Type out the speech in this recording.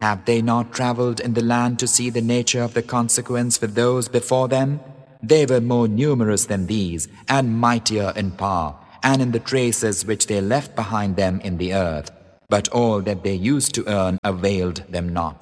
Have they not traveled in the land to see the nature of the consequence for those before them? They were more numerous than these, and mightier in power, and in the traces which they left behind them in the earth. But all that they used to earn availed them not.